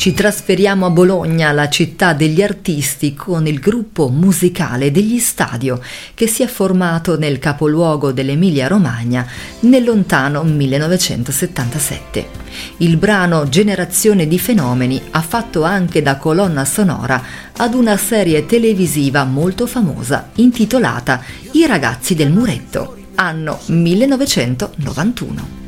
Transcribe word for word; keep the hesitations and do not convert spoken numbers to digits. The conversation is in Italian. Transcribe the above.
Ci trasferiamo a Bologna, la città degli artisti, con il gruppo musicale degli Stadio, che si è formato nel capoluogo dell'Emilia-Romagna nel lontano millenovecentosettantasette. Il brano Generazione di fenomeni ha fatto anche da colonna sonora ad una serie televisiva molto famosa intitolata I ragazzi del muretto, anno millenovecentonovantuno.